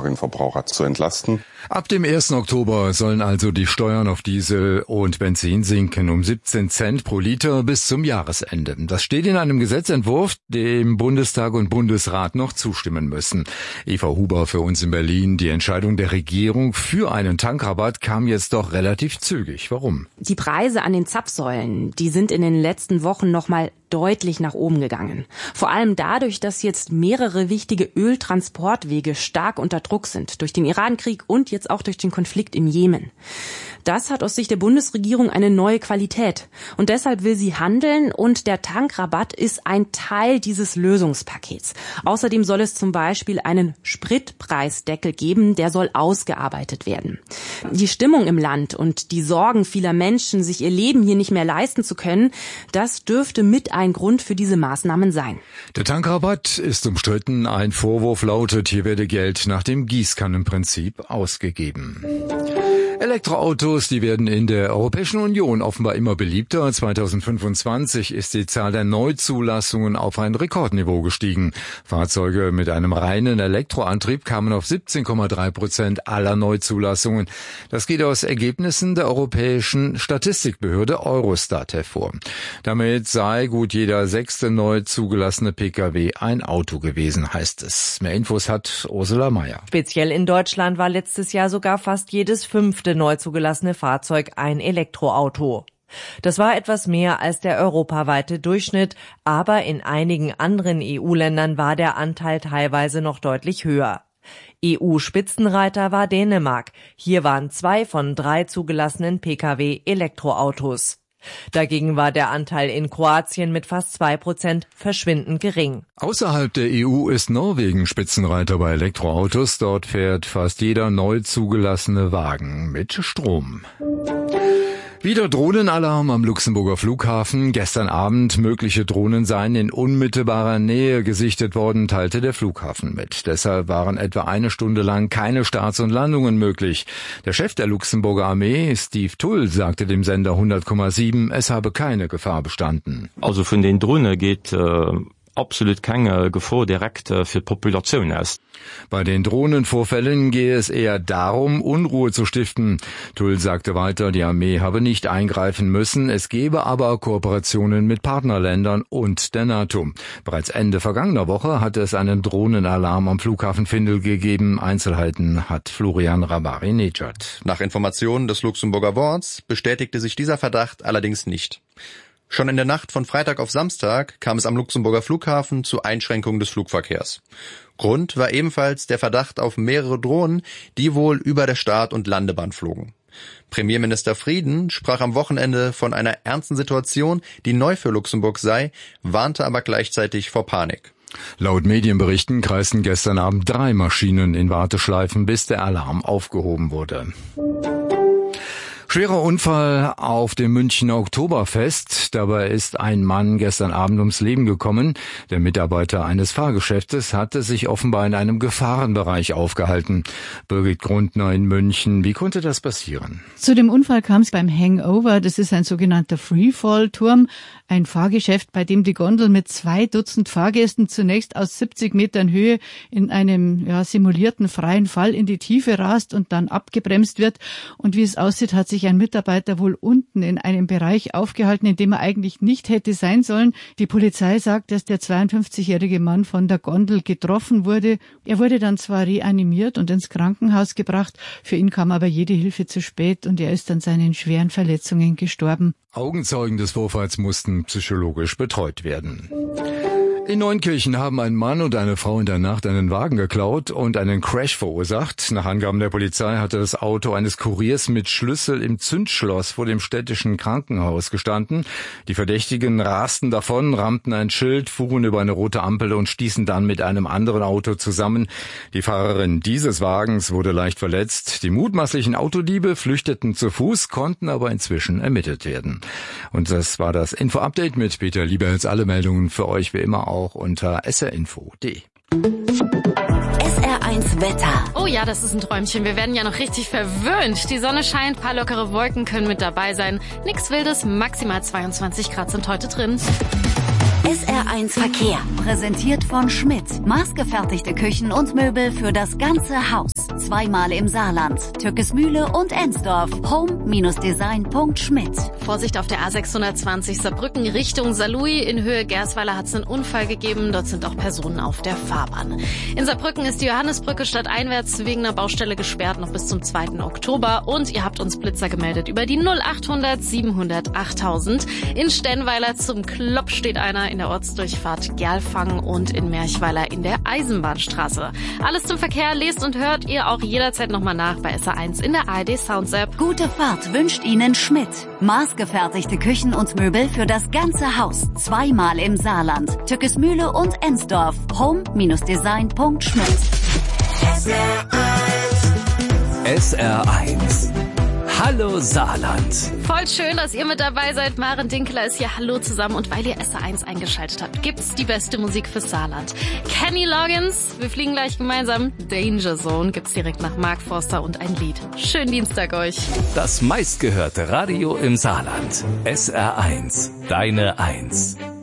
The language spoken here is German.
den Verbraucher zu entlasten. Ab dem 1. Oktober sollen also die Steuern auf Diesel und Benzin sinken um 17 Cent pro Liter bis zum Jahresende. Das steht in einem Gesetzentwurf, dem Bundestag und Bundesrat noch zustimmen müssen. Eva Huber für uns in Berlin. Die Entscheidung der Regierung für einen Tankrabatt kam jetzt doch relativ zügig. Warum? Die Preise an den Zapfsäulen, die sind in den letzten Wochen nochmal deutlich nach oben gegangen. Vor allem dadurch, dass jetzt mehrere wichtige Öltransportwege stark unter Druck sind. Durch den Irankrieg und jetzt auch durch den Konflikt im Jemen. Das hat aus Sicht der Bundesregierung eine neue Qualität. Und deshalb will sie handeln und der Tankrabatt ist ein Teil dieses Lösungspakets. Außerdem soll es zum Beispiel einen Spritpreisdeckel geben, der soll ausgearbeitet werden. Die Stimmung im Land und die Sorgen vieler Menschen, sich ihr Leben hier nicht mehr leisten zu können, das dürfte mit ein Grund für diese Maßnahmen sein. Der Tankrabatt ist umstritten. Ein Vorwurf lautet, hier werde Geld nach dem Gießkannenprinzip ausgegeben. Elektroautos, die werden in der Europäischen Union offenbar immer beliebter. 2025 ist die Zahl der Neuzulassungen auf ein Rekordniveau gestiegen. Fahrzeuge mit einem reinen Elektroantrieb kamen auf 17,3% aller Neuzulassungen. Das geht aus Ergebnissen der Europäischen Statistikbehörde Eurostat hervor. Damit sei gut jeder 6. neu zugelassene Pkw ein Auto gewesen, heißt es. Mehr Infos hat Ursula Mayer. Speziell in Deutschland war letztes Jahr sogar fast jedes 5. neu zugelassene Fahrzeug ein Elektroauto. Das war etwas mehr als der europaweite Durchschnitt, aber in einigen anderen EU-Ländern war der Anteil teilweise noch deutlich höher. EU-Spitzenreiter war Dänemark. Hier waren 2 von 3 zugelassenen Pkw Elektroautos. Dagegen war der Anteil in Kroatien mit fast 2% verschwindend gering. Außerhalb der EU ist Norwegen Spitzenreiter bei Elektroautos. Dort fährt fast jeder neu zugelassene Wagen mit Strom. Wieder Drohnenalarm am Luxemburger Flughafen. Gestern Abend mögliche Drohnen seien in unmittelbarer Nähe gesichtet worden, teilte der Flughafen mit. Deshalb waren etwa eine Stunde lang keine Starts und Landungen möglich. Der Chef der Luxemburger Armee, Steve Tull, sagte dem Sender 100,7, es habe keine Gefahr bestanden. Also von den Drohnen geht absolut keine Gefahr direkt für die Population ist. Bei den Drohnenvorfällen gehe es eher darum, Unruhe zu stiften. Tull sagte weiter, die Armee habe nicht eingreifen müssen, es gebe aber Kooperationen mit Partnerländern und der NATO. Bereits Ende vergangener Woche hatte es einen Drohnenalarm am Flughafen Findel gegeben. Einzelheiten hat Florian Rabari-Nejad. Nach Informationen des Luxemburger Boards bestätigte sich dieser Verdacht allerdings nicht. Schon in der Nacht von Freitag auf Samstag kam es am Luxemburger Flughafen zu Einschränkungen des Flugverkehrs. Grund war ebenfalls der Verdacht auf mehrere Drohnen, die wohl über der Start- und Landebahn flogen. Premierminister Frieden sprach am Wochenende von einer ernsten Situation, die neu für Luxemburg sei, warnte aber gleichzeitig vor Panik. Laut Medienberichten kreisten gestern Abend 3 Maschinen in Warteschleifen, bis der Alarm aufgehoben wurde. Schwerer Unfall auf dem Münchner Oktoberfest. Dabei ist ein Mann gestern Abend ums Leben gekommen. Der Mitarbeiter eines Fahrgeschäftes hatte sich offenbar in einem Gefahrenbereich aufgehalten. Birgit Grundner in München. Wie konnte das passieren? Zu dem Unfall kam es beim Hangover. Das ist ein sogenannter Freefall-Turm. Ein Fahrgeschäft, bei dem die Gondel mit 2 Dutzend Fahrgästen zunächst aus 70 Metern Höhe in einem simulierten freien Fall in die Tiefe rast und dann abgebremst wird. Und wie es aussieht, hat sich ein Mitarbeiter wohl unten in einem Bereich aufgehalten, in dem er eigentlich nicht hätte sein sollen. Die Polizei sagt, dass der 52-jährige Mann von der Gondel getroffen wurde. Er wurde dann zwar reanimiert und ins Krankenhaus gebracht, für ihn kam aber jede Hilfe zu spät und er ist an seinen schweren Verletzungen gestorben. Augenzeugen des Vorfalls mussten psychologisch betreut werden. In Neunkirchen haben ein Mann und eine Frau in der Nacht einen Wagen geklaut und einen Crash verursacht. Nach Angaben der Polizei hatte das Auto eines Kuriers mit Schlüssel im Zündschloss vor dem städtischen Krankenhaus gestanden. Die Verdächtigen rasten davon, rammten ein Schild, fuhren über eine rote Ampel und stießen dann mit einem anderen Auto zusammen. Die Fahrerin dieses Wagens wurde leicht verletzt. Die mutmaßlichen Autodiebe flüchteten zu Fuß, konnten aber inzwischen ermittelt werden. Und das war das Info-Update mit Peter Lieberhals. Alle Meldungen für euch wie immer auch unter srinfo.de. SR1 Wetter. Oh ja, das ist ein Träumchen. Wir werden ja noch richtig verwöhnt. Die Sonne scheint, paar lockere Wolken können mit dabei sein. Nix Wildes, maximal 22 Grad sind heute drin. SR1 Verkehr. Präsentiert von Schmidt. Maßgefertigte Küchen und Möbel für das ganze Haus. Haus. Zweimal im Saarland. Tückesmühle und Ensdorf. Home-design.schmidt. Vorsicht auf der A620 Saarbrücken Richtung Saarlouis. In Höhe Gersweiler hat es einen Unfall gegeben. Dort sind auch Personen auf der Fahrbahn. In Saarbrücken ist die Johannesbrücke stadteinwärts wegen einer Baustelle gesperrt noch bis zum 2. Oktober. Und ihr habt uns Blitzer gemeldet über die 0800 700 8000. In Stenweiler zum Klopp steht einer in der Ortsdurchfahrt Gerlfang und in Merchweiler in der Eisenbahnstraße. Alles zum Verkehr lest und hört ihr auch jederzeit nochmal nach bei SA1 in der ARD Sounds App. Gute Fahrt wünscht Ihnen Schmidt. Maßgefertigte Küchen und Möbel für das ganze Haus. Zweimal im Saarland. Tückesmühle und Ensdorf. Home-design.schmidt. SR1. Hallo Saarland. Voll schön, dass ihr mit dabei seid. Maren Dinkler ist hier. Hallo zusammen. Und weil ihr SR1 eingeschaltet habt, gibt's die beste Musik fürs Saarland. Kenny Loggins, wir fliegen gleich gemeinsam. Danger Zone gibt's direkt nach Mark Forster und ein Lied. Schönen Dienstag euch. Das meistgehörte Radio im Saarland. SR1. Deine 1.